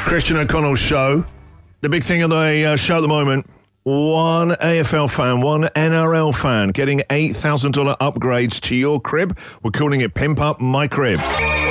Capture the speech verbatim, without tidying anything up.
Christian O'Connell's show. The big thing of the uh, show at the moment, one A F L fan, one N R L fan getting eight thousand dollars upgrades to your crib. We're calling it Pimp Up My Crib.